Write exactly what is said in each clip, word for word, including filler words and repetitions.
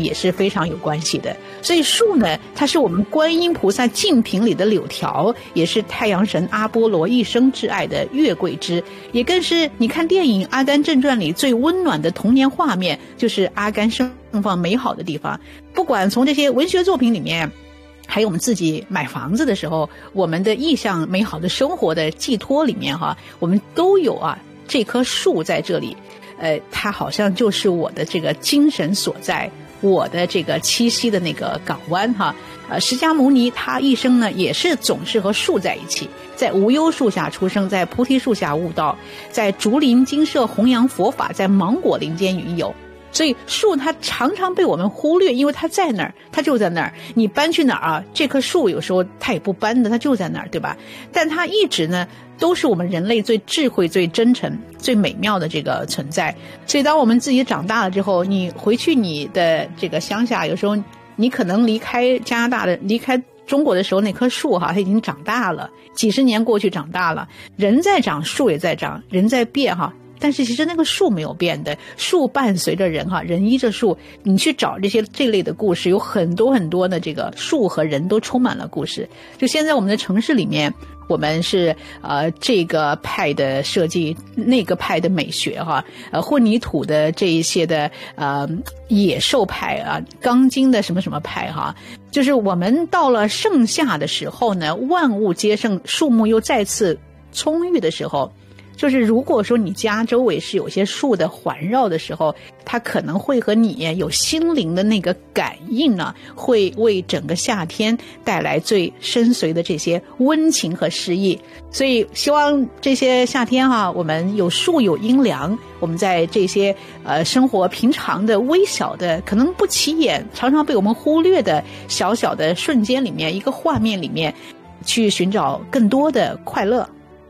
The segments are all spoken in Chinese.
也是非常有关系的。所以树呢，它是我们观音菩萨净瓶里的柳条，也是太阳神阿波罗一生挚爱的月桂枝，也更是你看电影《阿甘正传》里最温暖的童年画面，就是阿甘盛放美好的地方。不管从这些文学作品里面，还有我们自己买房子的时候，我们的意向美好的生活的寄托里面哈，我们都有啊这棵树在这里，呃，它好像就是我的这个精神所在，我的这个栖息的那个港湾哈。呃，释迦牟尼他一生呢也是总是和树在一起，在无忧树下出生，在菩提树下悟道，在竹林精舍弘扬佛法，在芒果林间云游。所以树它常常被我们忽略，因为它在那儿，它就在那儿，你搬去哪儿啊，这棵树有时候它也不搬的，它就在那儿，对吧？但它一直呢都是我们人类最智慧最真诚最美妙的这个存在。所以当我们自己长大了之后，你回去你的这个乡下，有时候你可能离开加拿大的离开中国的时候，那棵树哈它已经长大了，几十年过去长大了，人在长，树也在长，人在变哈，但是其实那个树没有变的，树伴随着人哈，人依着树。你去找这些这类的故事，有很多很多的这个树和人都充满了故事。就现在我们的城市里面，我们是呃这个派的设计，那个派的美学哈，呃混凝土的这一些的呃野兽派啊，钢筋的什么什么派哈。就是我们到了盛夏的时候呢，万物皆盛，树木又再次充裕的时候。就是如果说你家周围是有些树的环绕的时候，它可能会和你有心灵的那个感应呢，会为整个夏天带来最深邃的这些温情和诗意。所以希望这些夏天哈、啊，我们有树有阴凉，我们在这些呃生活平常的微小的可能不起眼，常常被我们忽略的小小的瞬间里面，一个画面里面去寻找更多的快乐。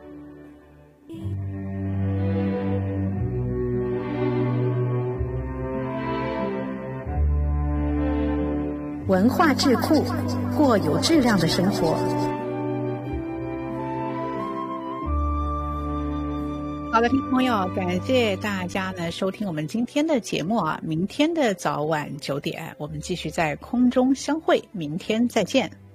文化智库，过有质量的生活。 好的，听众朋友，感谢大家呢收听我们今天的节目啊！明天的早晚九点，我们继续在空中相会，明天再见。